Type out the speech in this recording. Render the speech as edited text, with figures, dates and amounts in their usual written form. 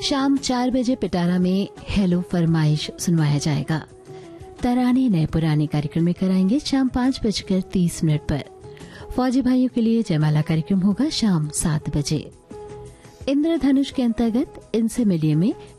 शाम 4 बजे पिटारा में हेलो फरमाइश सुनवाया जाएगा। तराने नए पुराने कार्यक्रम में कराएंगे शाम 5:30 पर। फौजी भाइयों के लिए जयमाला कार्यक्रम होगा शाम 7 बजे। इंद्रधनुष के अंतर्गत इनसे मिलिए में